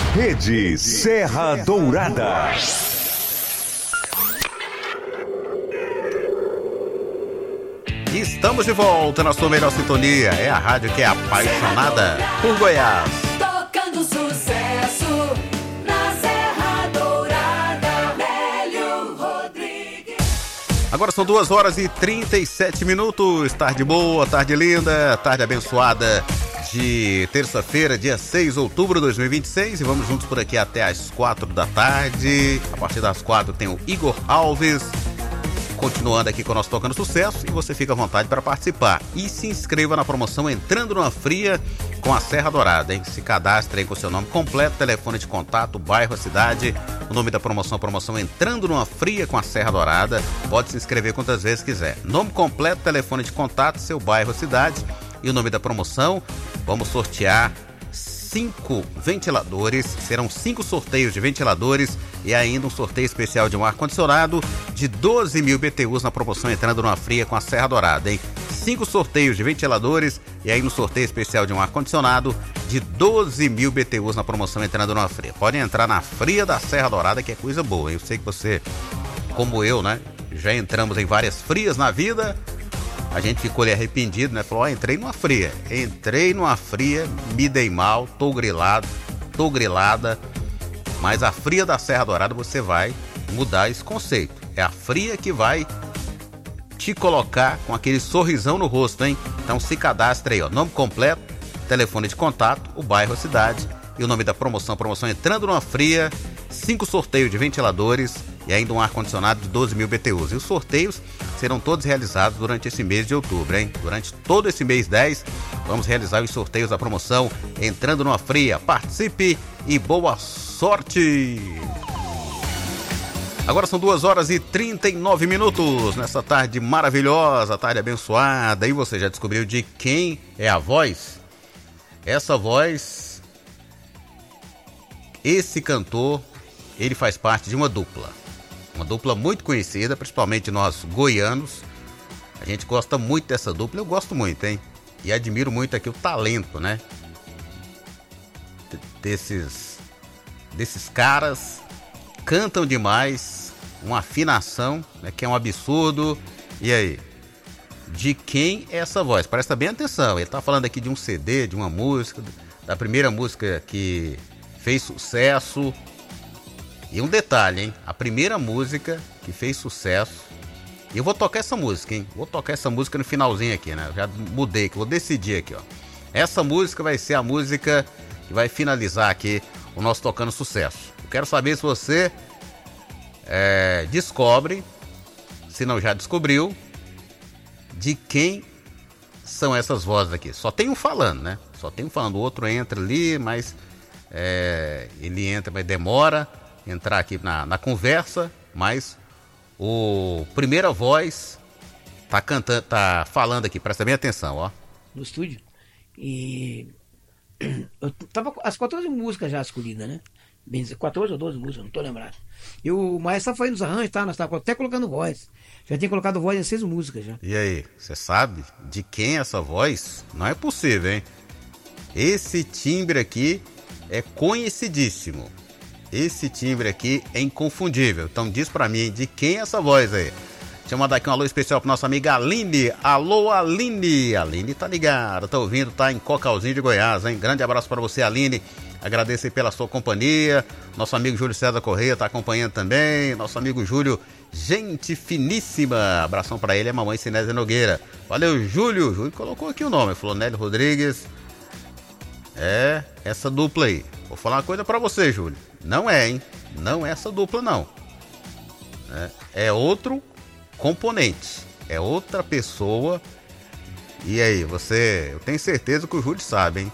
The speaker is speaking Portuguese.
Rede Serra Dourada. Estamos de volta na sua melhor sintonia. É a rádio que é apaixonada por Goiás. Tocando sucesso na Serra Dourada, Nélio Rodrigues. Agora são 2h37. Tarde boa, tarde linda, tarde abençoada de terça-feira, dia 6 de outubro de 2026. E vamos juntos por aqui até as 4 da tarde. A partir das 4 tem o Igor Alves continuando aqui com o nosso Tocando Sucesso, e você fica à vontade para participar. E se inscreva na promoção Entrando numa Fria com a Serra Dourada, hein? Se cadastre aí com o seu nome completo, telefone de contato, bairro, a cidade, o nome da promoção Entrando numa Fria com a Serra Dourada. Pode se inscrever quantas vezes quiser. Nome completo, telefone de contato, seu bairro, a cidade e o nome da promoção. Vamos sortear 5 ventiladores, serão 5 sorteios de ventiladores e ainda um sorteio especial de um ar-condicionado de 12 mil BTUs na promoção Entrando numa Fria com a Serra Dourada, hein? 5 sorteios de ventiladores e ainda um sorteio especial de um ar-condicionado de 12 mil BTUs na promoção Entrando numa Fria. Podem entrar na Fria da Serra Dourada, que é coisa boa, hein? Eu sei que você, como eu, né, já entramos em várias frias na vida. A gente ficou ali arrependido, né? Falou, entrei numa fria, me dei mal, tô grilado, tô grilada. Mas a fria da Serra Dourada você vai mudar esse conceito. É a fria que vai te colocar com aquele sorrisão no rosto, hein? Então se cadastre aí, ó, nome completo, telefone de contato, o bairro, a cidade e o nome da promoção Entrando numa Fria, 5 sorteios de ventiladores e ainda um ar-condicionado de 12 mil BTUs. E os sorteios serão todos realizados durante esse mês de outubro, hein? Durante todo esse mês 10, vamos realizar os sorteios da promoção Entrando numa Fria. Participe e boa sorte! Agora são 2h39 nessa tarde maravilhosa, tarde abençoada. E você já descobriu de quem é a voz? Essa voz, esse cantor, ele faz parte de uma dupla muito conhecida, principalmente nós goianos. A gente gosta muito dessa dupla, eu gosto muito, hein? E admiro muito aqui o talento, né? Desses caras, cantam demais, uma afinação, né, que é um absurdo. E aí? De quem é essa voz? Presta bem atenção, ele tá falando aqui de um CD, de uma música, da primeira música que fez sucesso. E um detalhe, hein? A primeira música que fez sucesso. E eu vou tocar essa música, hein? Vou tocar essa música no finalzinho aqui, né? Eu já mudei, que vou decidir aqui, ó. Essa música vai ser a música que vai finalizar aqui o nosso Tocando Sucesso. Eu quero saber se você descobre, se não já descobriu, de quem são essas vozes aqui. Só tem um falando, né? Só tem um falando. O outro entra ali, mas ele entra, mas demora entrar aqui na conversa, mas o primeira voz tá cantando, tá falando aqui, presta bem atenção, ó. No estúdio. E eu tava com as 14 músicas já escolhidas, né? Bem dizer, 14 ou 12 músicas, não tô lembrado. E o Maestro foi nos arranjos, tá? Nós estávamos até colocando voz. Já tinha colocado voz em 6 músicas já. E aí, você sabe de quem é essa voz? Não é possível, hein? Esse timbre aqui é conhecidíssimo. Esse timbre aqui é inconfundível. Então diz pra mim de quem é essa voz aí. Deixa eu mandar aqui um alô especial pra nossa amiga Aline. Alô, Aline. Aline tá ligada, tá ouvindo, tá em Cocalzinho de Goiás, hein? Grande abraço pra você, Aline. Agradeço aí pela sua companhia. Nosso amigo Júlio César Correia tá acompanhando também. Nosso amigo Júlio, gente finíssima. Abração pra ele, a mamãe Sinésia Nogueira. Valeu, Júlio. Júlio colocou aqui o nome, falou Nélio Rodrigues. Essa dupla aí. Vou falar uma coisa pra você, Júlio. Não é, hein? Não é essa dupla, não. É outro componente. É outra pessoa. E aí, eu tenho certeza que o Júlio sabe, hein?